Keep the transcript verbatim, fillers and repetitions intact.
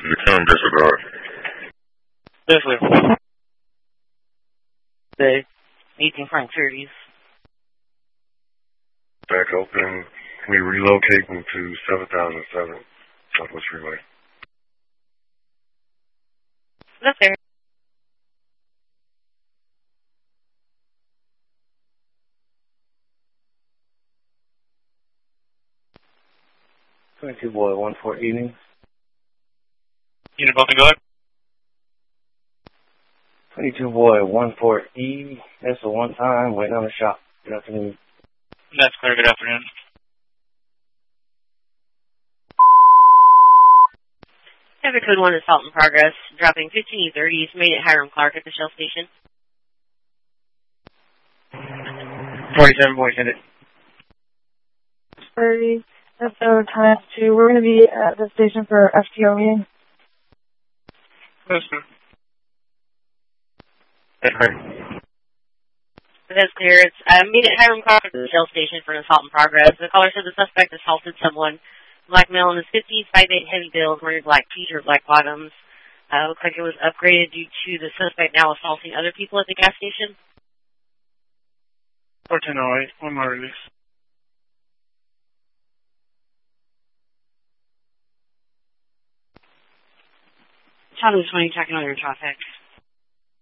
the current disregard. Yes, sir. The eighteen front thirties. Back open. We relocate them to seven thousand seven Southwest Freeway. That's fair. twenty-two boy, one four evening. Unit Boston, go ahead. twenty-two boy, one four E. That's the one time, waiting on the shop. Good afternoon. That's clear, good afternoon. Traffic code one assault in progress. Dropping fifteen E thirties. Made it Hiram Clark at the Shell station. forty-seven boy, send it. thirty. That's our time two. We're going to be at the station for F T O meeting. Yes, sir. That's right. That's clear. It's uh, meet at Hiram Clark at the Shell station for an assault in progress. The caller said the suspect assaulted someone. Black male in his fifties, five eight, heavy build, wearing black t-shirt, black bottoms. Uh, looks like it was upgraded due to the suspect now assaulting other people at the gas station. fourteen oh eight, one more release. Charlie twenty, checking on your traffic.